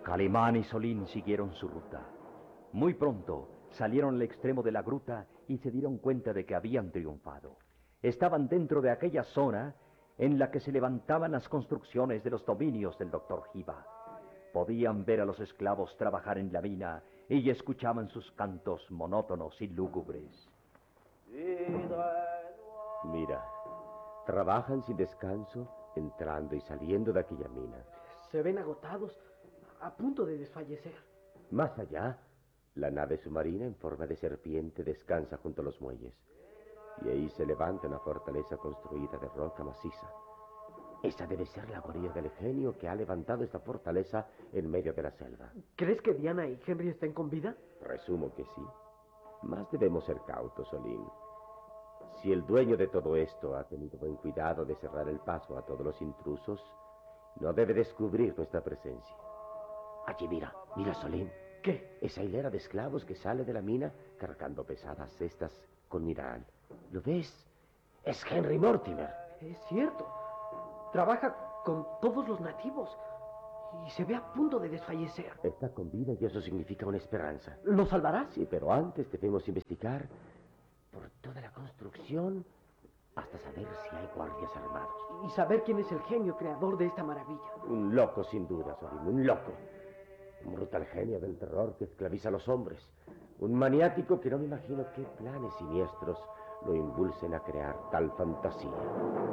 Calimán y Solín siguieron su ruta. Muy pronto salieron al extremo de la gruta y se dieron cuenta de que habían triunfado. Estaban dentro de aquella zona en la que se levantaban las construcciones de los dominios del doctor Giba. Podían ver a los esclavos trabajar en la mina y escuchaban sus cantos monótonos y lúgubres. Mira, trabajan sin descanso, entrando y saliendo de aquella mina. Se ven agotados, a punto de desfallecer. Más allá, la nave submarina en forma de serpiente descansa junto a los muelles. Y ahí se levanta una fortaleza construida de roca maciza. Esa debe ser la guarida del genio que ha levantado esta fortaleza en medio de la selva. ¿Crees que Diana y Henry estén con vida? Presumo que sí. Más debemos ser cautos, Solín. Si el dueño de todo esto ha tenido buen cuidado de cerrar el paso a todos los intrusos, no debe descubrir nuestra presencia. Allí mira, Solín. ¿Qué? Esa hilera de esclavos que sale de la mina cargando pesadas cestas con mineral. ¿Lo ves? Es Henry Mortimer. Es cierto. Trabaja con todos los nativos y se ve a punto de desfallecer. Está con vida y eso significa una esperanza. ¿Lo salvarás? Sí, pero antes debemos investigar por toda la construcción hasta saber si hay guardias armados. Y saber quién es el genio creador de esta maravilla. Un loco, sin duda, Solín, un loco. Un brutal genio del terror que esclaviza a los hombres. Un maniático que no me imagino qué planes siniestros lo impulsen a crear tal fantasía.